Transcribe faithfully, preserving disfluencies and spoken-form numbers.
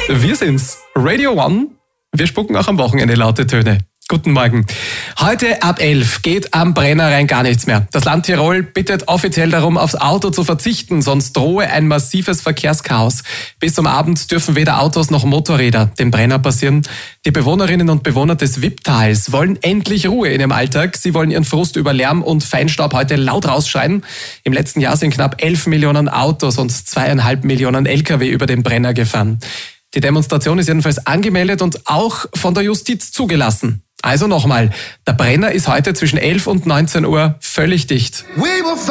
Wir sind's. Radio One. Wir spucken auch am Wochenende laute Töne. Guten Morgen. Heute ab elf geht am Brenner rein gar nichts mehr. Das Land Tirol bittet offiziell darum, aufs Auto zu verzichten, sonst drohe ein massives Verkehrschaos. Bis zum Abend dürfen weder Autos noch Motorräder den Brenner passieren. Die Bewohnerinnen und Bewohner des Wipptals wollen endlich Ruhe in ihrem Alltag. Sie wollen ihren Frust über Lärm und Feinstaub heute laut rausschreien. Im letzten Jahr sind knapp elf Millionen Autos und zweieinhalb Millionen L K W über den Brenner gefahren. Die Demonstration ist jedenfalls angemeldet und auch von der Justiz zugelassen. Also nochmal, der Brenner ist heute zwischen elf und neunzehn Uhr völlig dicht.